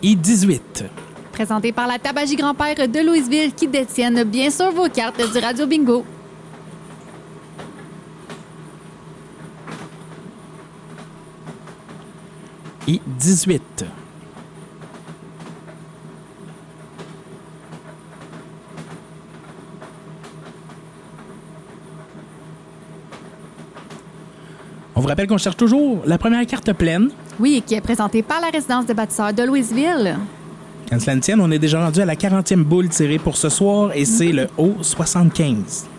I-18. Présenté par la Tabagie Grand-Père de Louisville qui détiennent bien sûr vos cartes du Radio Bingo. I-18. On vous rappelle qu'on cherche toujours la première carte pleine. Oui, qui est présentée par la résidence des bâtisseurs de Louisville. Quand cela ne tienne, on est déjà rendu à la 40e boule tirée pour ce soir et c'est le haut 75.